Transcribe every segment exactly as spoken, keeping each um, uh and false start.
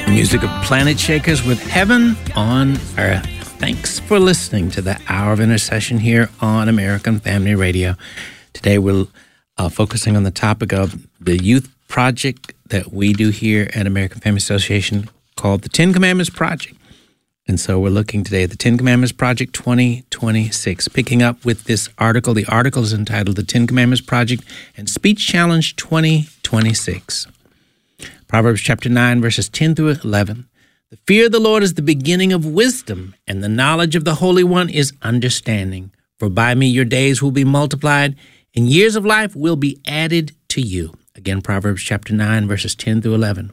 Music of Planet Shakers with Heaven on Earth. Thanks for listening to the Hour of Intercession here on American Family Radio. Today we're uh, focusing on the topic of the youth project that we do here at American Family Association called the Ten Commandments Project. And so we're looking today at the Ten Commandments Project twenty twenty-six, picking up with this article. The article is entitled The Ten Commandments Project and Speech Challenge twenty twenty-six. Proverbs chapter nine, verses ten through eleven. The fear of the Lord is the beginning of wisdom, and the knowledge of the Holy One is understanding. For by me your days will be multiplied, and years of life will be added to you. Again, Proverbs chapter nine, verses ten through eleven.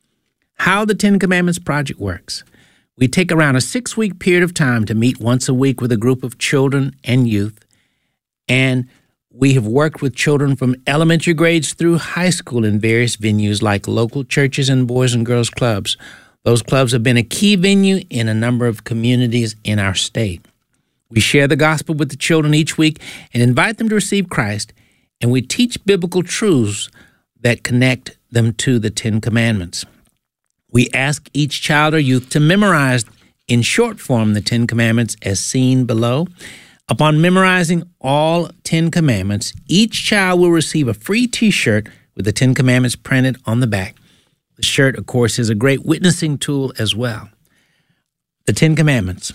How the Ten Commandments Project works. We take around a six-week period of time to meet once a week with a group of children and youth, and we have worked with children from elementary grades through high school in various venues like local churches and boys and girls clubs. Those clubs have been a key venue in a number of communities in our state. We share the gospel with the children each week and invite them to receive Christ, and we teach biblical truths that connect them to the Ten Commandments. We ask each child or youth to memorize in short form the Ten Commandments as seen below. Upon memorizing all Ten Commandments, each child will receive a free T-shirt with the Ten Commandments printed on the back. The shirt, of course, is a great witnessing tool as well. The Ten Commandments.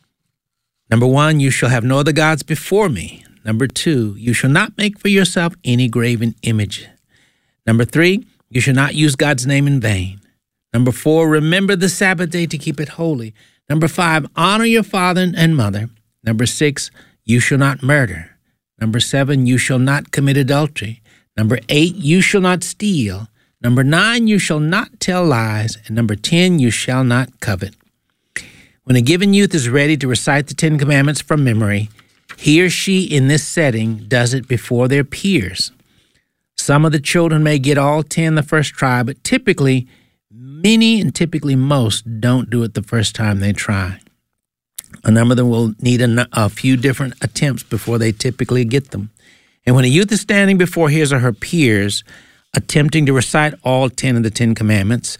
Number one, you shall have no other gods before me. Number two, you shall not make for yourself any graven image. Number three, you shall not use God's name in vain. Number four, remember the Sabbath day to keep it holy. Number five, honor your father and mother. Number six, you shall not murder. Number seven, you shall not commit adultery. Number eight, you shall not steal. Number nine, you shall not tell lies. And number ten, you shall not covet. When a given youth is ready to recite the Ten Commandments from memory, he or she in this setting does it before their peers. Some of the children may get all ten the first try, but typically, many and typically most don't do it the first time they try. A number of them will need a, a few different attempts before they typically get them. And when a youth is standing before his or her peers, attempting to recite all ten of the Ten Commandments,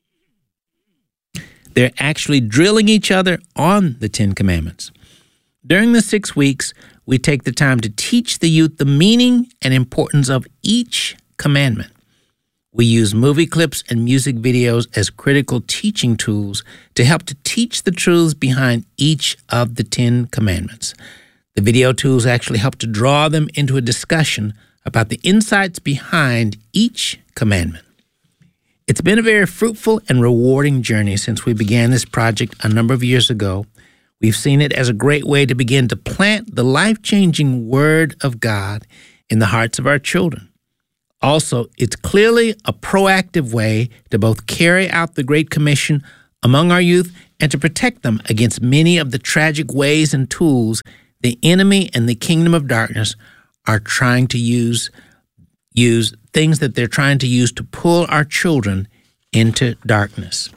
they're actually drilling each other on the Ten Commandments. During the six weeks, we take the time to teach the youth the meaning and importance of each commandment. We use movie clips and music videos as critical teaching tools to help to teach the truths behind each of the Ten Commandments. The video tools actually help to draw them into a discussion about the insights behind each commandment. It's been a very fruitful and rewarding journey since we began this project a number of years ago. We've seen it as a great way to begin to plant the life-changing Word of God in the hearts of our children. Also, it's clearly a proactive way to both carry out the Great Commission among our youth and to protect them against many of the tragic ways and tools the enemy and the kingdom of darkness are trying to use, use things that they're trying to use to pull our children into darkness.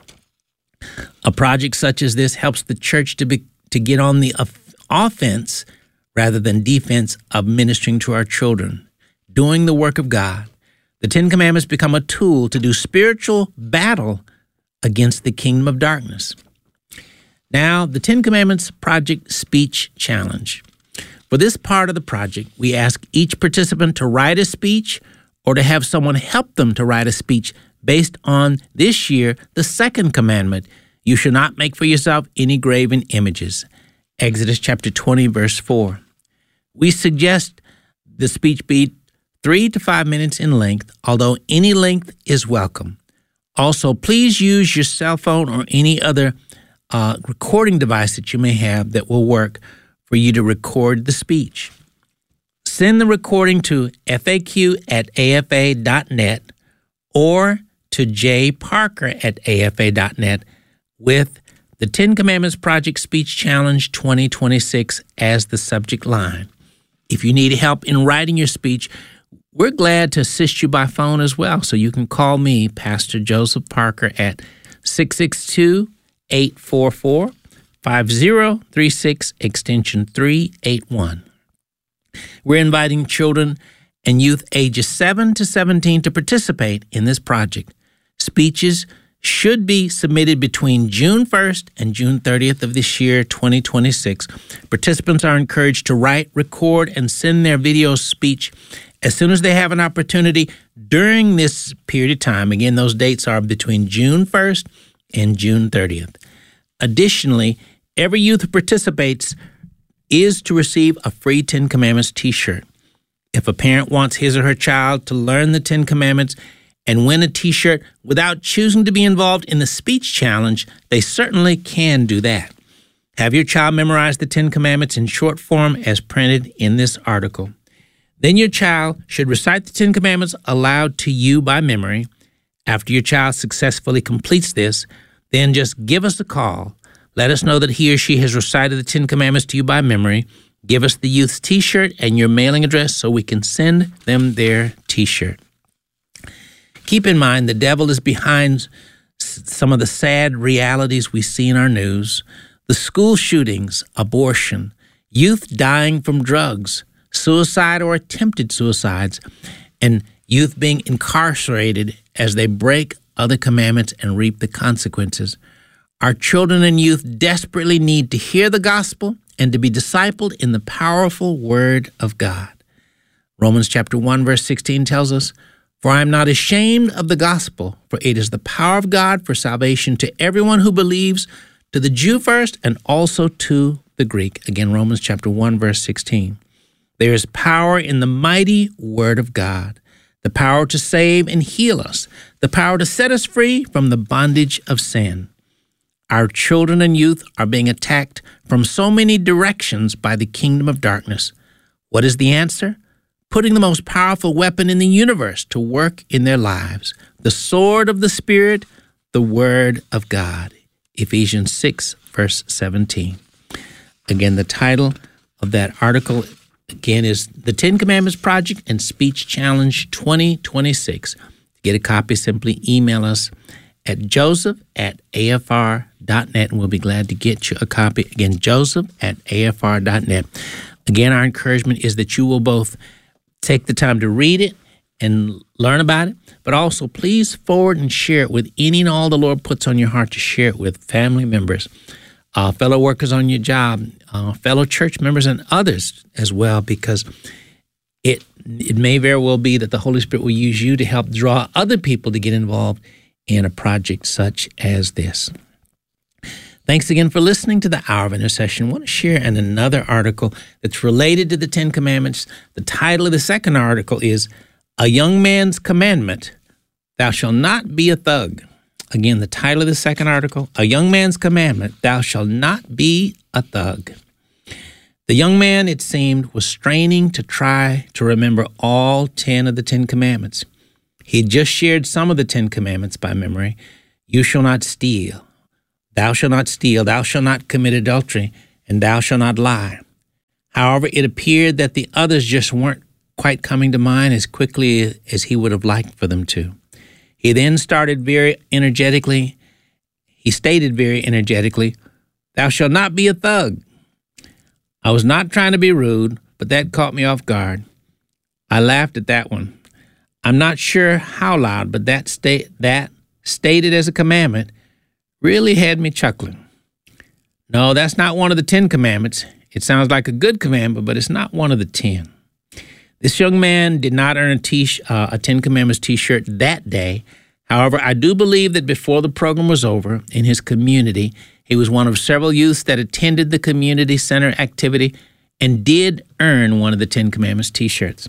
A project such as this helps the church to be, to get on the offense rather than defense of ministering to our children, doing the work of God. The Ten Commandments become a tool to do spiritual battle against the kingdom of darkness. Now, the Ten Commandments Project Speech Challenge. For this part of the project, we ask each participant to write a speech or to have someone help them to write a speech based on this year, the second commandment, you shall not make for yourself any graven images. Exodus chapter twenty, verse four. We suggest the speech be three to five minutes in length, although any length is welcome. Also, please use your cell phone or any other uh, recording device that you may have that will work for you to record the speech. Send the recording to F A Q at A F A dot net or to J Parker at A F A dot net with the Ten Commandments Project Speech Challenge twenty twenty-six as the subject line. If you need help in writing your speech, we're glad to assist you by phone as well, so you can call me, Pastor Joseph Parker, at six six two, eight four four, five zero three six, extension three eight one. We're inviting children and youth ages seven to seventeen to participate in this project. Speeches should be submitted between June first and June thirtieth of this year, twenty twenty-six. Participants are encouraged to write, record, and send their video speech as soon as they have an opportunity during this period of time. Again, those dates are between June first and June thirtieth. Additionally, every youth who participates is to receive a free Ten Commandments t-shirt. If a parent wants his or her child to learn the Ten Commandments and win a t-shirt without choosing to be involved in the speech challenge, they certainly can do that. Have your child memorize the Ten Commandments in short form as printed in this article. Then your child should recite the Ten Commandments aloud to you by memory. After your child successfully completes this, then just give us a call. Let us know that he or she has recited the Ten Commandments to you by memory. Give us the youth's t-shirt and your mailing address so we can send them their t-shirt. Keep in mind, the devil is behind some of the sad realities we see in our news. The school shootings, abortion, youth dying from drugs, suicide or attempted suicides, and youth being incarcerated as they break other commandments and reap the consequences. Our children and youth desperately need to hear the gospel and to be discipled in the powerful word of God. Romans chapter one, verse sixteen tells us, "For I am not ashamed of the gospel, for it is the power of God for salvation to everyone who believes, to the Jew first and also to the Greek." Again, Romans chapter one, verse sixteen. There is power in the mighty word of God, the power to save and heal us, the power to set us free from the bondage of sin. Our children and youth are being attacked from so many directions by the kingdom of darkness. What is the answer? Putting the most powerful weapon in the universe to work in their lives, the sword of the Spirit, the word of God. Ephesians six, verse seventeen. Again, the title of that article, again, is The Ten Commandments Project and Speech Challenge twenty twenty-six. To get a copy, simply email us at joseph at a f r dot net, and we'll be glad to get you a copy. Again, joseph at a f r dot net. Again, our encouragement is that you will both take the time to read it and learn about it, but also please forward and share it with any and all the Lord puts on your heart to share it with family members, uh, fellow workers on your job, uh, fellow church members, and others as well, because it it may very well be that the Holy Spirit will use you to help draw other people to get involved in a project such as this. Thanks again for listening to the Hour of Intercession. I want to share in another article that's related to the Ten Commandments. The title of the second article is A Young Man's Commandment, Thou Shalt Not Be a Thug. Again, the title of the second article, A Young Man's Commandment, Thou Shalt Not Be a Thug. The young man, it seemed, was straining to try to remember all ten of the Ten Commandments. He had just shared some of the Ten Commandments by memory. You shall not steal. Thou shalt not steal. Thou shalt not commit adultery. And thou shalt not lie. However, it appeared that the others just weren't quite coming to mind as quickly as he would have liked for them to. He then started very energetically. He stated very energetically, Thou shalt not be a thug. I was not trying to be rude, but that caught me off guard. I laughed at that one. I'm not sure how loud, but that sta- that stated as a commandment really had me chuckling. No, that's not one of the Ten Commandments. It sounds like a good commandment, but it's not one of the ten. This young man did not earn a, t- uh, a Ten Commandments t-shirt that day. However, I do believe that before the program was over, in his community, he was one of several youths that attended the community center activity and did earn one of the Ten Commandments t-shirts.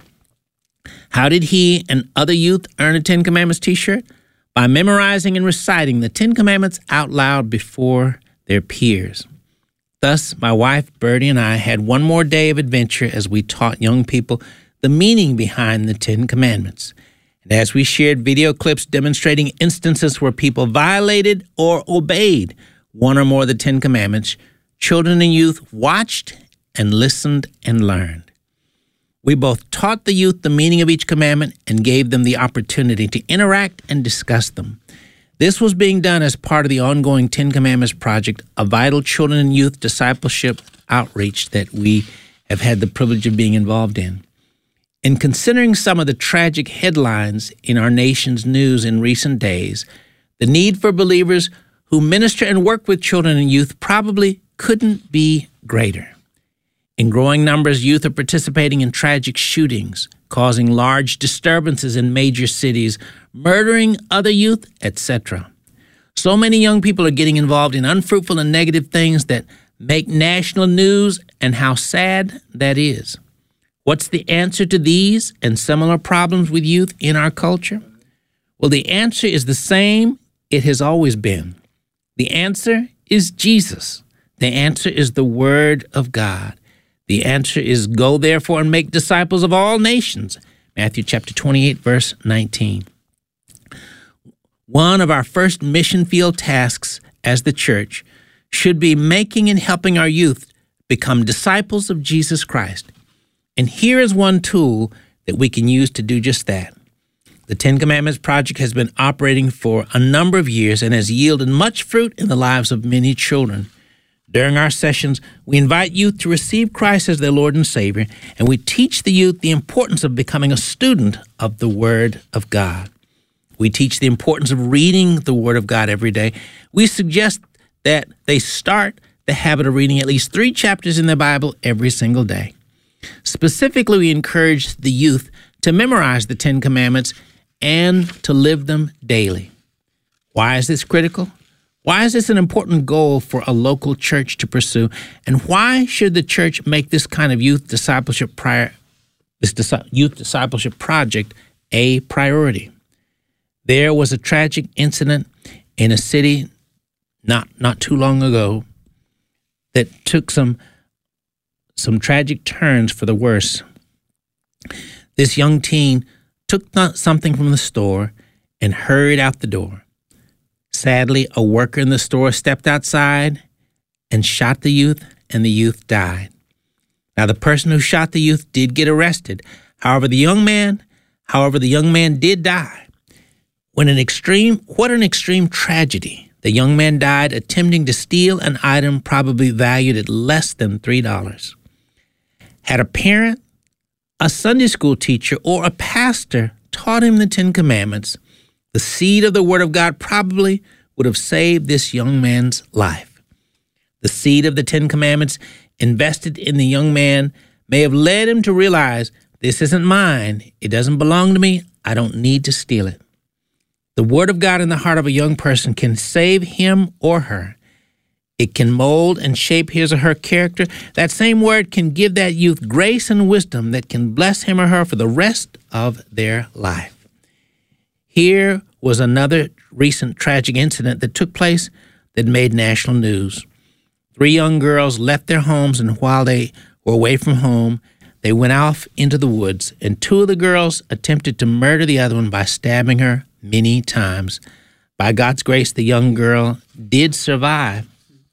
How did he and other youth earn a Ten Commandments t-shirt? By memorizing and reciting the Ten Commandments out loud before their peers. Thus, my wife, Bertie, and I had one more day of adventure as we taught young people the meaning behind the Ten Commandments. And as we shared video clips demonstrating instances where people violated or obeyed one or more of the Ten Commandments, children and youth watched and listened and learned. We both taught the youth the meaning of each commandment and gave them the opportunity to interact and discuss them. This was being done as part of the ongoing Ten Commandments Project, a vital children and youth discipleship outreach that we have had the privilege of being involved in. In considering some of the tragic headlines in our nation's news in recent days, The need for believers who minister and work with children and youth probably couldn't be greater. In growing numbers, youth are participating in tragic shootings, causing large disturbances in major cities, murdering other youth, et cetera. So many young people are getting involved in unfruitful and negative things that make national news, and how sad that is. What's the answer to these and similar problems with youth in our culture? Well, the answer is the same it has always been. The answer is Jesus. The answer is the Word of God. The answer is go therefore and make disciples of all nations. Matthew chapter twenty-eight, verse nineteen. One of our first mission field tasks as the church should be making and helping our youth become disciples of Jesus Christ. And here is one tool that we can use to do just that. The Ten Commandments Project has been operating for a number of years and has yielded much fruit in the lives of many children. During our sessions, we invite youth to receive Christ as their Lord and Savior, and we teach the youth the importance of becoming a student of the Word of God. We teach the importance of reading the Word of God every day. We suggest that they start the habit of reading at least three chapters in the Bible every single day. Specifically, we encourage the youth to memorize the Ten Commandments and to live them daily. Why is this critical? Why is this an important goal for a local church to pursue? And why should the church make this kind of youth discipleship prior, this youth discipleship project a priority? There was a tragic incident in a city not not too long ago that took some some tragic turns for the worse. This young teen took something from the store and hurried out the door. Sadly, a worker in the store stepped outside and shot the youth, and the youth died. Now, the person who shot the youth did get arrested. However, the young man, however, the young man did die. When an extreme, what an extreme tragedy. The young man died attempting to steal an item probably valued at less than three dollars. Had a parent, a Sunday school teacher, or a pastor taught him the Ten Commandments, the seed of the Word of God probably would have saved this young man's life. The seed of the Ten Commandments invested in the young man may have led him to realize, this isn't mine, it doesn't belong to me, I don't need to steal it. The Word of God in the heart of a young person can save him or her. It can mold and shape his or her character. That same Word can give that youth grace and wisdom that can bless him or her for the rest of their life. Here was another recent tragic incident that took place that made national news. Three young girls left their homes, and while they were away from home, they went off into the woods, and two of the girls attempted to murder the other one by stabbing her many times. By God's grace, the young girl did survive.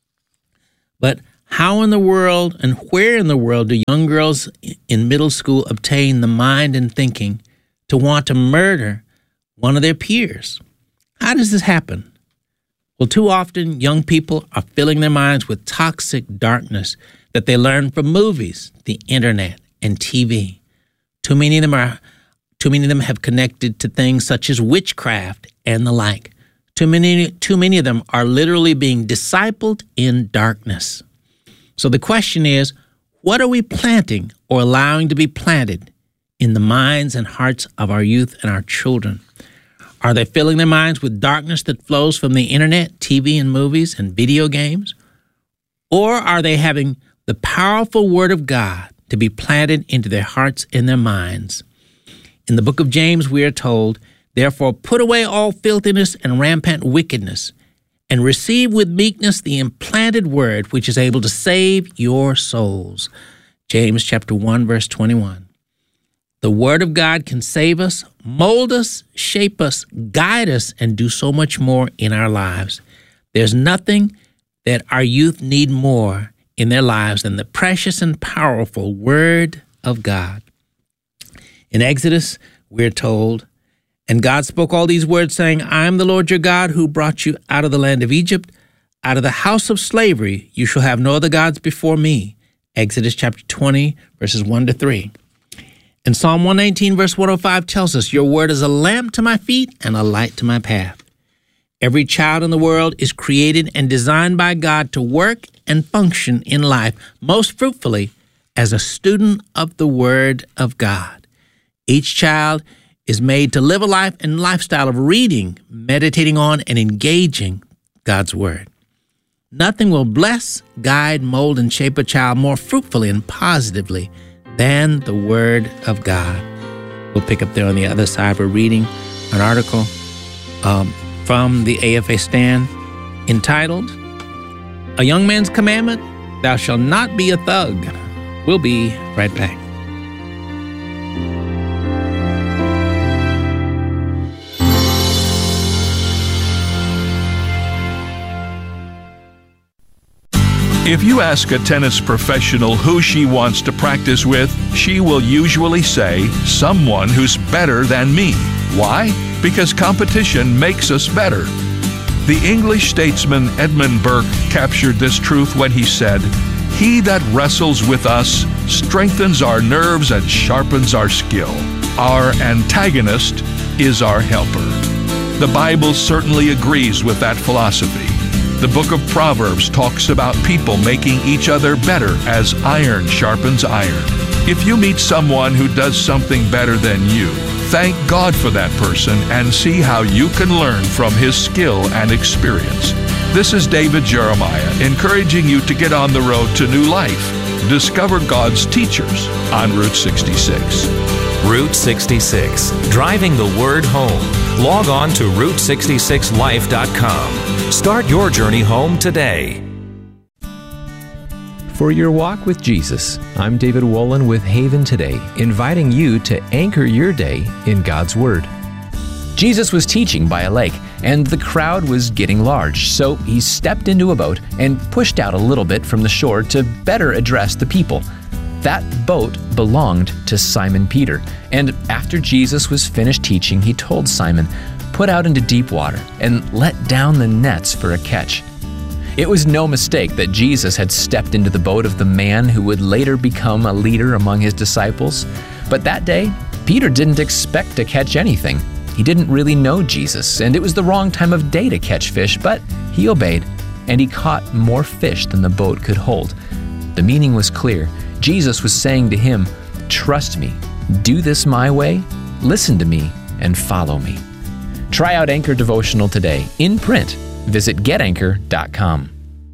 But how in the world and where in the world do young girls in middle school obtain the mind and thinking to want to murder one of their peers? How does this happen? Well, too often young people are filling their minds with toxic darkness that they learn from movies, the internet, and T V. Too many of them are too many of them have connected to things such as witchcraft and the like. Too many too many of them are literally being discipled in darkness. So the question is, what are we planting or allowing to be planted in the minds and hearts of our youth and our children? Are they filling their minds with darkness that flows from the internet, T V and movies and video games? Or are they having the powerful Word of God to be planted into their hearts and their minds? In the book of James, we are told, therefore put away all filthiness and rampant wickedness, and receive with meekness the implanted word which is able to save your souls. James chapter one, verse twenty-one. The Word of God can save us, mold us, shape us, guide us, and do so much more in our lives. There's nothing that our youth need more in their lives than the precious and powerful Word of God. In Exodus, we're told, and God spoke all these words, saying, I am the Lord your God who brought you out of the land of Egypt, out of the house of slavery. You shall have no other gods before me. Exodus chapter twenty, verses one to three. And Psalm one nineteen, verse one oh five tells us, your word is a lamp to my feet and a light to my path. Every child in the world is created and designed by God to work and function in life most fruitfully as a student of the Word of God. Each child is made to live a life and lifestyle of reading, meditating on, and engaging God's Word. Nothing will bless, guide, mold, and shape a child more fruitfully and positively than the Word of God. We'll pick up there on the other side. We're reading an article um, from the A F A Stand entitled, A Young Man's Commandment, Thou Shalt Not Be a Thug. We'll be right back. If you ask a tennis professional who she wants to practice with, she will usually say, someone who's better than me. Why? Because competition makes us better. The English statesman Edmund Burke captured this truth when he said, He that wrestles with us strengthens our nerves and sharpens our skill. Our antagonist is our helper. The Bible certainly agrees with that philosophy. The book of Proverbs talks about people making each other better as iron sharpens iron. If you meet someone who does something better than you, thank God for that person and see how you can learn from his skill and experience. This is David Jeremiah encouraging you to get on the road to new life. Discover God's teachers on Route sixty-six. Route sixty-six, driving the word home. Log on to route sixty-six life dot com. Start your journey home today. For your walk with Jesus, I'm David Wolin with Haven Today, inviting you to anchor your day in God's Word. Jesus was teaching by a lake, and the crowd was getting large, so he stepped into a boat and pushed out a little bit from the shore to better address the people. That boat belonged to Simon Peter, and after Jesus was finished teaching, he told Simon, "Put out into deep water and let down the nets for a catch." It was no mistake that Jesus had stepped into the boat of the man who would later become a leader among his disciples. But that day, Peter didn't expect to catch anything. He didn't really know Jesus, and it was the wrong time of day to catch fish, but he obeyed, and he caught more fish than the boat could hold. The meaning was clear. Jesus was saying to him, "Trust me, do this my way, listen to me, and follow me." Try out Anchor Devotional today, in print. Visit get anchor dot com.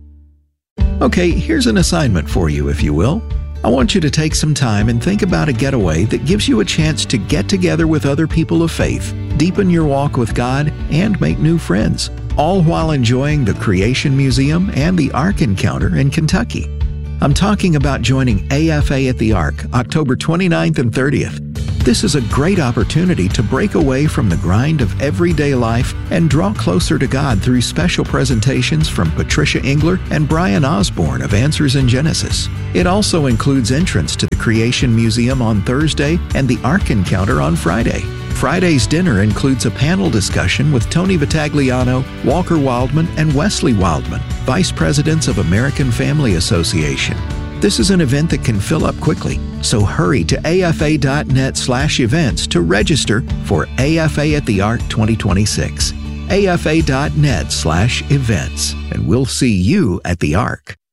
Okay, here's an assignment for you, if you will. I want you to take some time and think about a getaway that gives you a chance to get together with other people of faith, deepen your walk with God, and make new friends, all while enjoying the Creation Museum and the Ark Encounter in Kentucky. I'm talking about joining A F A at the Ark, October twenty-ninth and thirtieth. This is a great opportunity to break away from the grind of everyday life and draw closer to God through special presentations from Patricia Engler and Brian Osborne of Answers in Genesis. It also includes entrance to the Creation Museum on Thursday and the Ark Encounter on Friday. Friday's dinner includes a panel discussion with Tony Vitagliano, Walker Wildman, and Wesley Wildman, Vice Presidents of American Family Association. This is an event that can fill up quickly, so hurry to A F A dot net slash events to register for A F A at the Ark twenty twenty-six. A F A dot net slash events, and we'll see you at the Ark.